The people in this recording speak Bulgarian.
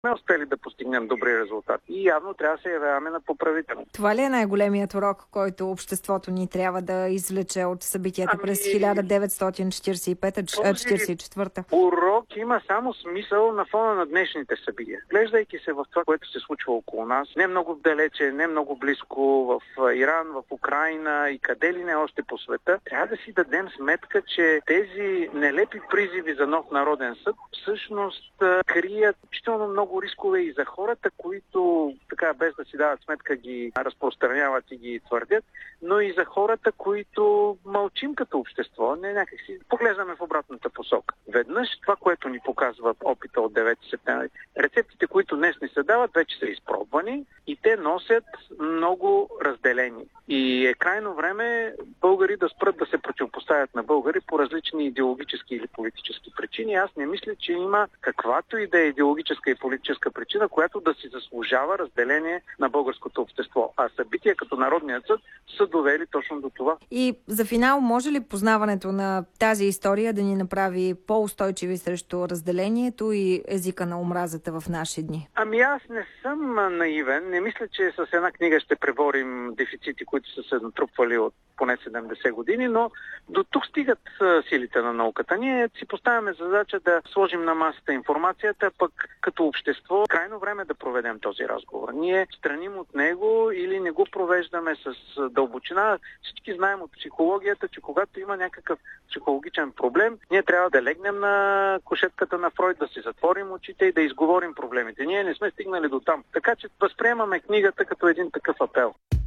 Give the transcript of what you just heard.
сме успели да постигнем добри резултати и явно трябва да се явяваме на поправително. Това ли е най-големият урок, който обществото ни трябва да извлече от събитията през 1945-44? Урок има само смисъл на фона на днешните събития. Глеждайки се в това, което се случва около нас, не много далече, не много близко, в Иран, в Украйна и къде ли не още по света, трябва да си дадем сметка, че тези нелепи призиви за нов народен съд всъщност крият изключително много рискове и за хората, които така без да си дават сметка ги разпространяват и ги твърдят, но и за хората, които мълчим като общество, не някак си поглеждаме в обратната посока. Веднъж това, което ни показва опита от 9 септември, рецептите, които днес ни се дават, вече са изпробвани и те носят много разделение. И е крайно време българи да спрат да се противопоставят на българи по различни идеологически или политически причини. Аз не мисля, че има каквато и да е идеологическа и политическа причина, която да си заслужава разделение на българското общество. А събития като Народният съд са довели точно до това. И за финал, може ли познаването на тази история да ни направи по-устойчиви срещу разделението и езика на омразата в наши дни? Аз не съм наивен. Не мисля, че с една книга ще преборим дефицити, които са се натрупвали от поне 70 години, но до тук стигат силите на науката. Ние си поставяме задача да сложим на масата информацията, пък като общество крайно време да проведем този разговор. Ние страним от него или не го провеждаме с дълбочина. Всички знаем от психологията, че когато има някакъв психологичен проблем, ние трябва да легнем на кушетката на Фройд, да си затворим очите и да изговорим проблемите. Ние не сме стигнали до там. Така че възприемаме книгата като един такъв апел.